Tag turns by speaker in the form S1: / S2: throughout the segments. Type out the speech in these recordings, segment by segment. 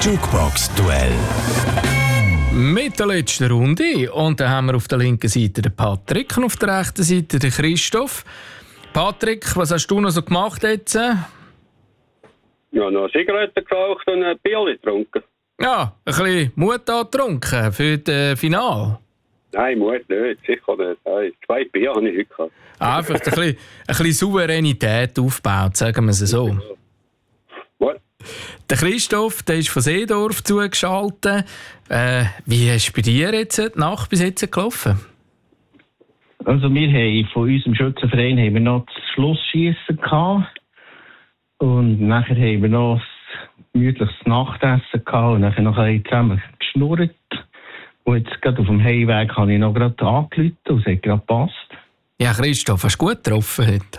S1: Jukebox-Duell.
S2: Mit der letzten Runde. Und dann haben wir auf der linken Seite den Patrick und auf der rechten Seite den Christoph. Patrick, was hast du noch so gemacht jetzt?
S3: Ja, noch Zigaretten geraucht und ein Bier getrunken.
S2: Ja, ein bisschen Mut getrunken für das Finale.
S3: Nein, Mut nicht, sicher nicht. Nein, 2 Bier habe ich heute gehabt.
S2: Einfach ein bisschen Souveränität aufgebaut, sagen wir es so.
S3: Gut.
S2: Der Christoph, der ist von Seedorf zugeschaltet. Wie ist bei dir jetzt die Nacht bis jetzt gelaufen?
S4: Also wir haben von unserem Schützenverein haben wir noch das Schlussschiessen gehabt. Und nachher haben wir noch ein gemütliches Nachtessen gehabt und nachher noch ein zusammen geschnurrt. Und jetzt gerade auf dem Heimweg habe ich noch gerade angerufen und es hat gerade gepasst.
S2: Ja, Christoph, hast du gut getroffen heute?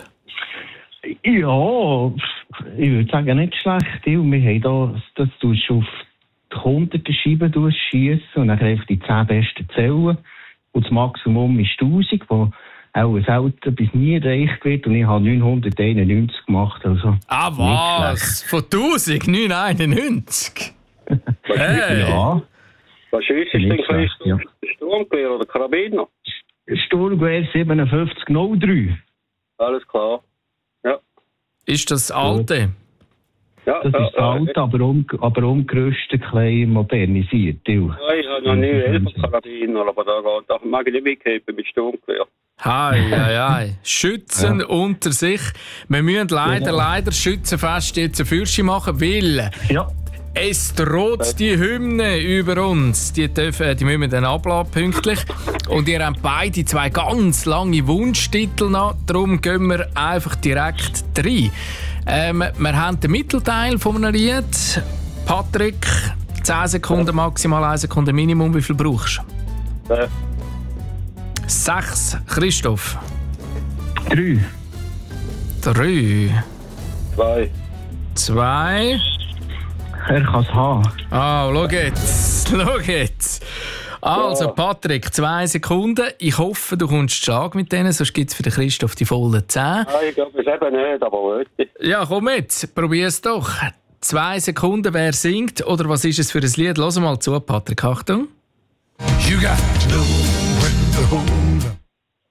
S4: Ja, ich würde sagen, nicht schlecht. Wir haben da, das tust du auf die hunderten Scheiben schiessen und dann einfach die 10 besten zählen. Und das Maximum ist 1000, wo auch selten bis nie erreicht wird. Und ich habe 991 gemacht. Also
S2: ah, was? Von 1991? Hey.
S4: Ja.
S3: Was ist denn
S4: Schlecht, ja.
S3: Sturmgewehr oder Karabiner?
S4: Sturmgewehr 5703.
S3: Alles klar. Ja.
S2: Ist das alte?
S3: Ja,
S4: Das ist alt, aber umgerüstet, klein modernisiert.
S3: Ja, ich habe noch nie 11 Karabiner, aber da mag ich nicht mithelfen mit Sturmgewehr.
S2: Hei. Schützen unter sich. Wir müssen leider Schützenfest jetzt eine Fürsche machen, weil es droht die Hymne über uns. Die müssen wir dann abladen, pünktlich. Und ihr habt beide 2 ganz lange Wunschtitel noch. Darum gehen wir einfach direkt rein. Wir haben den Mittelteil von einem Lied. Patrick, 10 Sekunden maximal, 1 Sekunde Minimum. Wie viel brauchst du? 6. Christoph?
S4: 3.
S2: 3.
S3: 2.
S4: Er
S2: 2.
S4: kann es haben.
S2: Schau jetzt. Also, Patrick, 2 Sekunden. Ich hoffe, du kommst Schlag mit denen, sonst gibt es für den Christoph die vollen 10.
S3: Nein, ich glaube es eben nicht, aber heute.
S2: Ja, komm mit, probier es doch. 2 Sekunden, wer singt oder was ist es für ein Lied? Lass mal zu, Patrick, Achtung.
S1: You got to know when to hold up.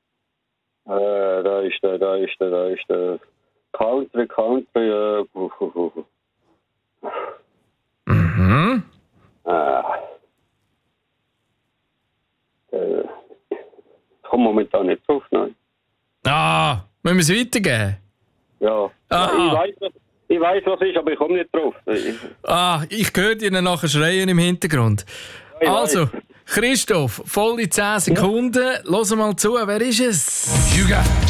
S3: Da ist der Country.
S2: Mhm.
S3: Ich komme momentan nicht drauf, nein.
S2: Müssen wir es weitergeben?
S3: Ja. Ich weiß, was es ist, aber ich komme nicht drauf.
S2: Ich höre dir nachher schreien im Hintergrund. Also, Christoph, volle 10 Sekunden. Lass mal zu, wer ist es?
S1: You got